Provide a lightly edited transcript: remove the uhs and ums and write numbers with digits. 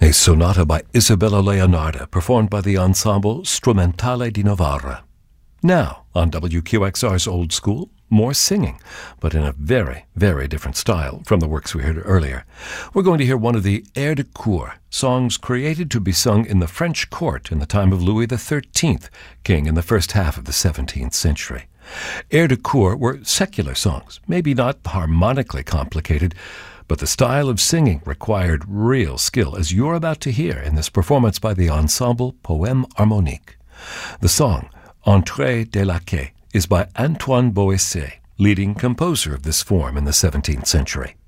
a sonata by Isabella Leonarda, performed by the Ensemble Strumentale di Novara. Now, on WQXR's Old School, more singing, but in a very, very different style from the works we heard earlier. We're going to hear one of the airs de cour, songs created to be sung in the French court in the time of Louis XIII, king in the first half of the 17th century. Airs de cour were secular songs, maybe not harmonically complicated, but the style of singing required real skill, as you're about to hear in this performance by the Ensemble Poème Harmonique. The song, Entrée des Laquais, is by Antoine Boesset, leading composer of this form in the 17th century.